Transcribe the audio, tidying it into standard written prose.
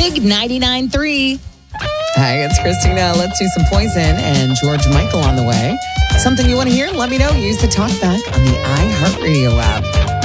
Big 99.3. Hi, it's Christina. Let's do some Poison and George Michael on the way. Something you want to hear? Let me know. Use the talkback on the iHeartRadio app.